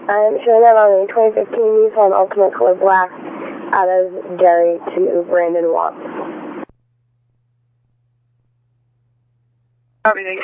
I'm showing up on the 2015 Nissan Ultimate Color Black out of Gary to Brandon Watts. Copy,